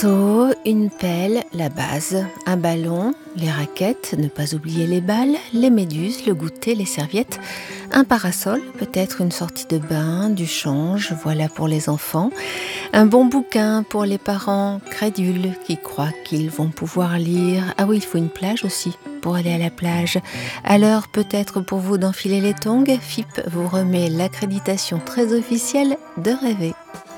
marteau, une pelle, la base, un ballon, les raquettes, ne pas oublier les balles, les méduses, le goûter, les serviettes, un parasol, peut-être une sortie de bain, du change, voilà pour les enfants, un bon bouquin pour les parents crédules qui croient qu'ils vont pouvoir lire. Ah oui, il faut une plage aussi pour aller à la plage. À l'heure peut-être pour vous d'enfiler les tongs, FIP vous remet l'accréditation très officielle de rêver.